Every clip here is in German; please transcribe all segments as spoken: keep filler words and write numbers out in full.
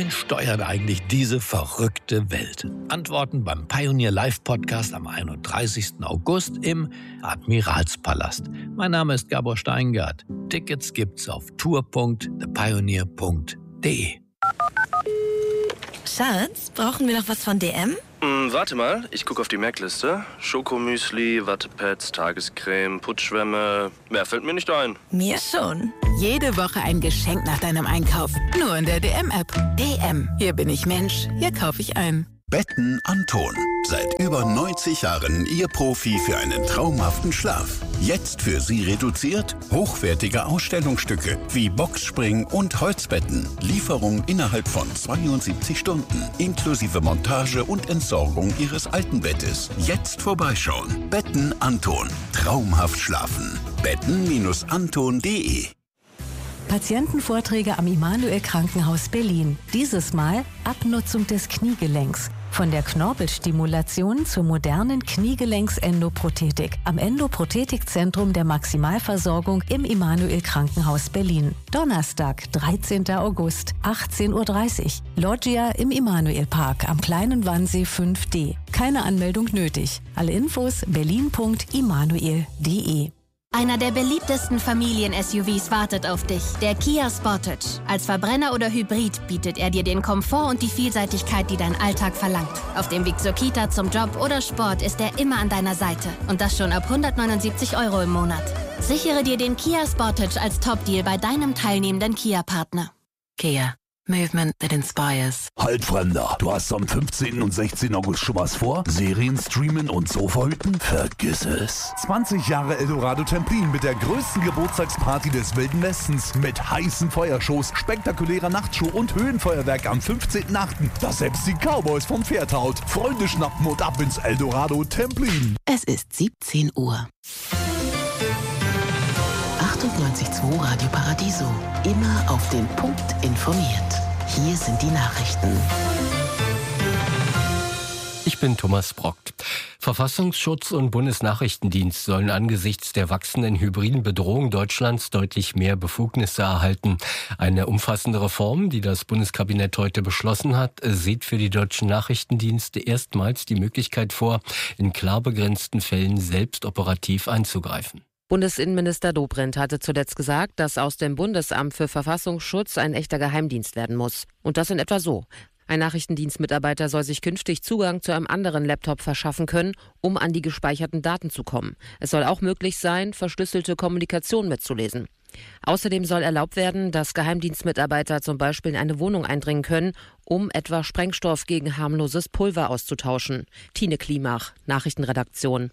Wohin steuert eigentlich diese verrückte Welt? Antworten beim Pioneer Live Podcast am einunddreißigsten August im Admiralspalast. Mein Name ist Gabor Steingart. Tickets gibt's auf tour punkt the pioneer punkt de. Schatz, brauchen wir noch was von D M? Hm, warte mal, ich gucke auf die Merkliste. Schokomüsli, Wattepads, Tagescreme, Putzschwämme. Mehr fällt mir nicht ein. Mir schon. Jede Woche ein Geschenk nach deinem Einkauf. Nur in der D M-App. D M. Hier bin ich Mensch. Hier kaufe ich ein. Betten Anton. Seit über neunzig Jahren Ihr Profi für einen traumhaften Schlaf. Jetzt für Sie reduziert hochwertige Ausstellungsstücke wie Boxspring und Holzbetten. Lieferung innerhalb von zweiundsiebzig Stunden. Inklusive Montage und Entsorgung Ihres alten Bettes. Jetzt vorbeischauen. Betten Anton. Traumhaft schlafen. betten Anton punkt de. Patientenvorträge am Immanuel Krankenhaus Berlin. Dieses Mal Abnutzung des Kniegelenks. Von der Knorpelstimulation zur modernen Kniegelenks-Endoprothetik am Endoprothetikzentrum der Maximalversorgung im Immanuel Krankenhaus Berlin. Donnerstag, dreizehnten August, achtzehn Uhr dreißig. Loggia im Immanuel Park am Kleinen Wannsee fünf D. Keine Anmeldung nötig. Alle Infos berlin punkt immanuel punkt de. Einer der beliebtesten Familien-S U Vs wartet auf dich, der Kia Sportage. Als Verbrenner oder Hybrid bietet er dir den Komfort und die Vielseitigkeit, die dein Alltag verlangt. Auf dem Weg zur Kita, zum Job oder Sport ist er immer an deiner Seite. Und das schon ab hundertneunundsiebzig Euro im Monat. Sichere dir den Kia Sportage als Top-Deal bei deinem teilnehmenden Kia-Partner. Kia. Movement that inspires. Halt, Fremder, du hast am fünfzehnten und sechzehnten August schon was vor? Serien streamen und Sofa hüten? Vergiss es. zwanzig Jahre Eldorado Templin mit der größten Geburtstagsparty des Wilden Westens. Mit heißen Feuershows, spektakulärer Nachtshow und Höhenfeuerwerk am fünfzehnten achten Das selbst die Cowboys vom Pferd haut. Freunde schnappen und ab ins Eldorado Templin. Es ist siebzehn Uhr. achtundneunzig Komma zwei Radio Paradiso. Immer auf den Punkt informiert. Hier sind die Nachrichten. Ich bin Thomas Brockt. Verfassungsschutz und Bundesnachrichtendienst sollen angesichts der wachsenden hybriden Bedrohung Deutschlands deutlich mehr Befugnisse erhalten. Eine umfassende Reform, die das Bundeskabinett heute beschlossen hat, sieht für die deutschen Nachrichtendienste erstmals die Möglichkeit vor, in klar begrenzten Fällen selbst operativ einzugreifen. Bundesinnenminister Dobrindt hatte zuletzt gesagt, dass aus dem Bundesamt für Verfassungsschutz ein echter Geheimdienst werden muss. Und das in etwa so. Ein Nachrichtendienstmitarbeiter soll sich künftig Zugang zu einem anderen Laptop verschaffen können, um an die gespeicherten Daten zu kommen. Es soll auch möglich sein, verschlüsselte Kommunikation mitzulesen. Außerdem soll erlaubt werden, dass Geheimdienstmitarbeiter zum Beispiel in eine Wohnung eindringen können, um etwa Sprengstoff gegen harmloses Pulver auszutauschen. Tine Klimach, Nachrichtenredaktion.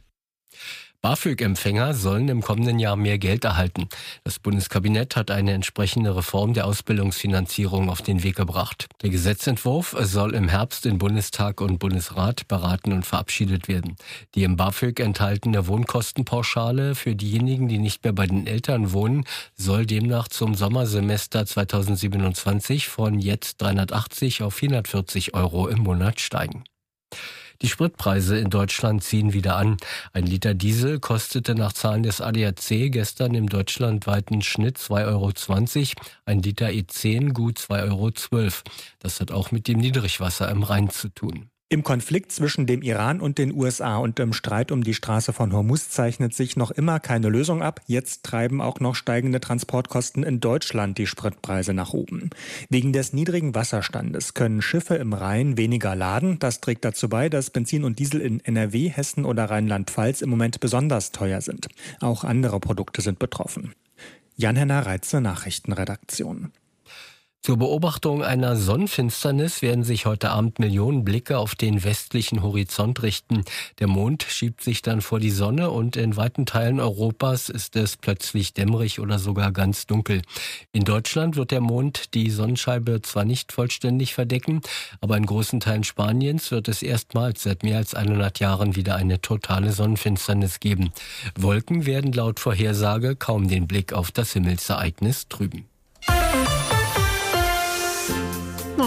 BAföG-Empfänger sollen im kommenden Jahr mehr Geld erhalten. Das Bundeskabinett hat eine entsprechende Reform der Ausbildungsfinanzierung auf den Weg gebracht. Der Gesetzentwurf soll im Herbst in Bundestag und Bundesrat beraten und verabschiedet werden. Die im BAföG enthaltene Wohnkostenpauschale für diejenigen, die nicht mehr bei den Eltern wohnen, soll demnach zum Sommersemester zweitausendsiebenundzwanzig von jetzt dreihundertachtzig auf vierhundertvierzig Euro im Monat steigen. Die Spritpreise in Deutschland ziehen wieder an. Ein Liter Diesel kostete nach Zahlen des A D A C gestern im deutschlandweiten Schnitt zwei Euro zwanzig, ein Liter E zehn gut zwei Euro zwölf. Das hat auch mit dem Niedrigwasser im Rhein zu tun. Im Konflikt zwischen dem Iran und den U S A und im Streit um die Straße von Hormuz zeichnet sich noch immer keine Lösung ab. Jetzt treiben auch noch steigende Transportkosten in Deutschland die Spritpreise nach oben. Wegen des niedrigen Wasserstandes können Schiffe im Rhein weniger laden. Das trägt dazu bei, dass Benzin und Diesel in N R W, Hessen oder Rheinland-Pfalz im Moment besonders teuer sind. Auch andere Produkte sind betroffen. Jan-Henner Reitze, Nachrichtenredaktion. Zur Beobachtung einer Sonnenfinsternis werden sich heute Abend Millionen Blicke auf den westlichen Horizont richten. Der Mond schiebt sich dann vor die Sonne und in weiten Teilen Europas ist es plötzlich dämmerig oder sogar ganz dunkel. In Deutschland wird der Mond die Sonnenscheibe zwar nicht vollständig verdecken, aber in großen Teilen Spaniens wird es erstmals seit mehr als hundert Jahren wieder eine totale Sonnenfinsternis geben. Wolken werden laut Vorhersage kaum den Blick auf das Himmelsereignis trüben.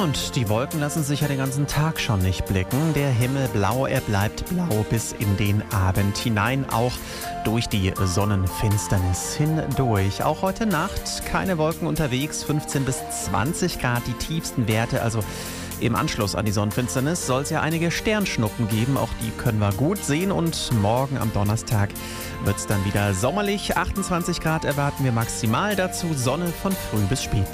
und die Wolken lassen sich ja den ganzen Tag schon nicht blicken. Der Himmel blau, er bleibt blau bis in den Abend hinein, auch durch die Sonnenfinsternis hindurch. Auch heute Nacht keine Wolken unterwegs, fünfzehn bis zwanzig Grad die tiefsten Werte, also im Anschluss an die Sonnenfinsternis soll es ja einige Sternschnuppen geben, auch die können wir gut sehen und morgen am Donnerstag wird es dann wieder sommerlich. achtundzwanzig Grad erwarten wir maximal, dazu Sonne von früh bis spät.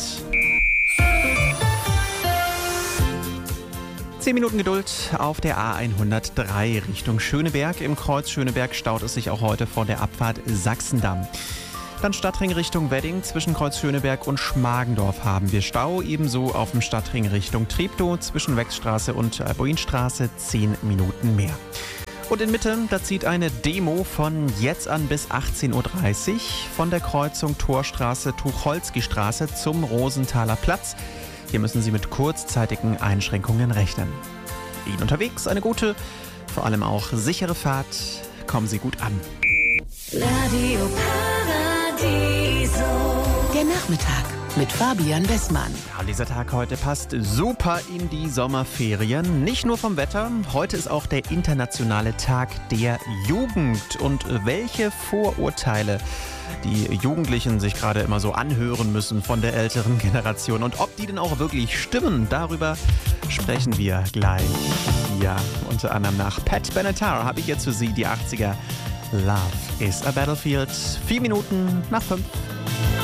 Zehn Minuten Geduld auf der A hundertdrei Richtung Schöneberg. Im Kreuz Schöneberg staut es sich auch heute vor der Abfahrt Sachsendamm. Dann Stadtring Richtung Wedding. Zwischen Kreuz Schöneberg und Schmargendorf haben wir Stau. Ebenso auf dem Stadtring Richtung Treptow zwischen Wechstraße und Boinstraße zehn Minuten mehr. Und in Mitte, da zieht eine Demo von jetzt an bis achtzehn Uhr dreißig von der Kreuzung Torstraße Tucholsky-Straße zum Rosenthaler Platz. Hier müssen Sie mit kurzzeitigen Einschränkungen rechnen. Ihnen unterwegs eine gute, vor allem auch sichere Fahrt. Kommen Sie gut an. Radio Paradiso. Der Nachmittag mit Fabian Westmann. Ja, dieser Tag heute passt super in die Sommerferien. Nicht nur vom Wetter. Heute ist auch der internationale Tag der Jugend. Und welche Vorurteile die Jugendlichen sich gerade immer so anhören müssen von der älteren Generation und ob die denn auch wirklich stimmen, darüber sprechen wir gleich. Ja, unter anderem nach Pat Benatar habe ich jetzt für Sie die achtziger Love is a Battlefield. Vier Minuten nach fünf.